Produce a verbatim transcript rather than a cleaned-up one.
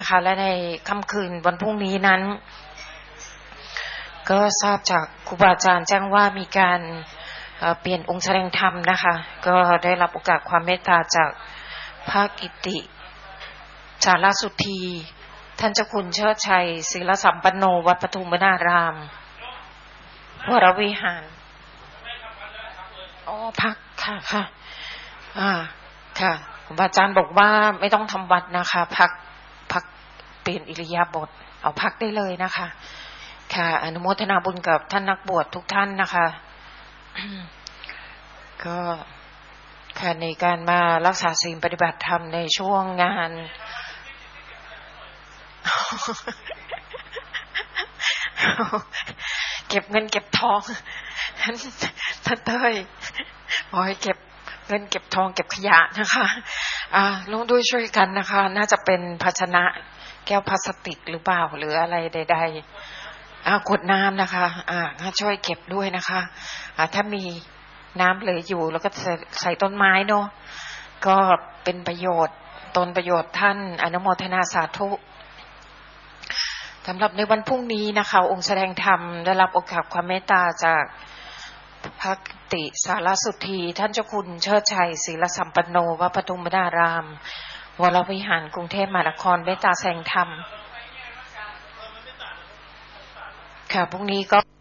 นะคะและในค่ำคืนวันพรุ่งนี้นั้นก็ทราบจากครูบาอาจารย์แจ้งว่ามีการเปลี่ยนองค์แสดงธรรมนะคะก็ได้รับโอกาสความเมตตาจากพระกิติสารสุธีท่านเจ้าคุณเชิดชัยศิลสัมปันโนวัดปทุมวนารามวรวิหารอ๋อพักค่ะค่ะอ่าค่ะครูบาอาจารย์บอกว่าไม่ต้องทำวัดนะคะพักพักเปลี่ยนอิริยาบถเอาพักได้เลยนะคะค่ะอนุโมทนาบุญกับท่านนักบวชทุกท่านนะคะก็ค่ะในการมารักษาศีลปฏิบัติธรรมในช่วงงานเก็บเงินเก็บทองท่านท่านเต้ยขอให้เก็บเงินเก็บทองเก็บขยะนะคะอ่าลงด้วยช่วยกันนะคะน่าจะเป็นภาชนะแก้วพลาสติกหรือเปล่าหรืออะไรใดๆอ่ากดน้ำนะคะอ่าช่วยเก็บด้วยนะคะอ่าถ้ามีน้ำเหลืออยู่แล้วก็ใส่ต้นไม้เนาะก็เป็นประโยชน์ตนประโยชน์ท่านอนุโมทนาสาธุสำหรับในวันพรุ่งนี้นะคะองค์แสดงธรรมได้รับโอกาสความเมตตาจากพระกิติสารสุธีท่านเจ้าคุณเชิดชัยศิลสัมปันโนวัดปทุมวนารามวรวิหารกรุงเทพมหานครเมตตาแสดงธรรมค่ะพรุ่งนี้ก็